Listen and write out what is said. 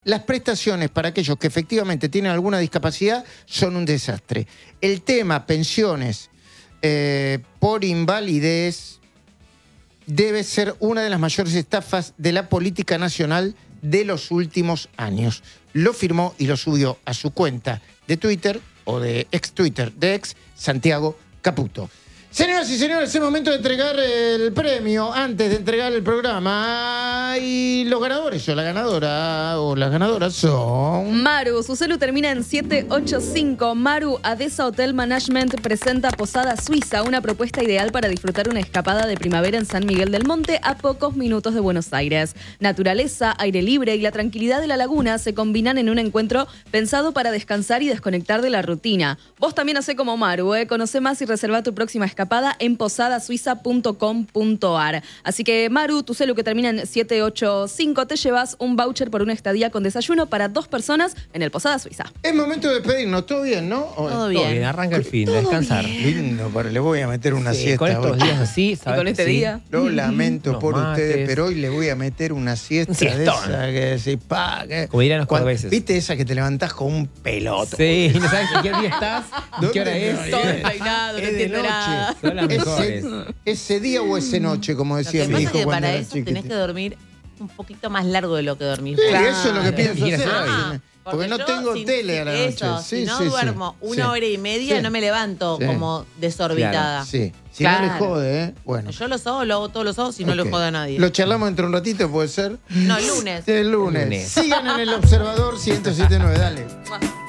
las prestaciones para aquellos que efectivamente tienen alguna discapacidad son un desastre. El tema pensiones por invalidez debe ser una de las mayores estafas de la política nacional de los últimos años. Lo firmó y lo subió a su cuenta de Twitter o de ex-Twitter, de ex Santiago Caputo. Señoras y señores, es momento de entregar el premio. Antes de entregar el programa, y los ganadores o la ganadora o las ganadoras son... Maru, su celu termina en 785. Maru, Adesa Hotel Management presenta Posada Suiza, una propuesta ideal para disfrutar una escapada de primavera en San Miguel del Monte a pocos minutos de Buenos Aires. Naturaleza, aire libre y la tranquilidad de la laguna se combinan en un encuentro pensado para descansar y desconectar de la rutina. Vos también hacé como Maru, Conoce más y reserva tu próxima escapada en posadasuiza.com.ar. Así que, Maru, tu celu que termina en 785, te llevas un voucher por una estadía con desayuno para 2 personas en el Posada Suiza. Es momento de despedirnos. ¿Todo bien, no? Todo bien, arranca el fin, descansar. Lindo, le voy a meter una siesta. Con estos días así, ¿sabes? Y con este día. Lo lamento Los por mates. ustedes, pero hoy le voy a meter una siesta de siestón. esa que decís, Como dirán los cordobeses. ¿Viste esa que te levantás con un peloto? Sí, no sabes en qué día estás, en qué hora es. Todo despeinado, no Es de entiendo nada. Son las mejores. Ese día o ese noche, como Lo decía que mi pasa hijo es que cuando para era eso tenés chiquitito. que dormir un poquito más largo de lo que dormís. Sí, Claro. eso es lo que pienso ¿Quieres hacer. hoy? Porque no yo, tengo si- tele a la noche. Eso, Sí, si no sí, sí. duermo Sí. una hora y media, Sí. no me levanto Sí. como desorbitada. Sí. Si no le Claro. jode, ¿eh? Bueno. Yo lo hago todos los sábados y no Ok. le jode a nadie. Lo charlamos dentro de un ratito, ¿puede ser? No, el lunes. El lunes. El lunes. Sigan en El Observador 107.9, dale.